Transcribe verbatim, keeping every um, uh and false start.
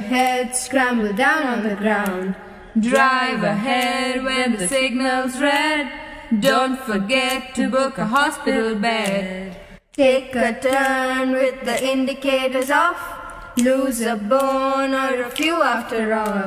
ahead, scramble down on the ground. Drive ahead when the signal's red. Don't forget to book a hospital bed. Take a turn with the indicators off. Lose a bone or a few after all.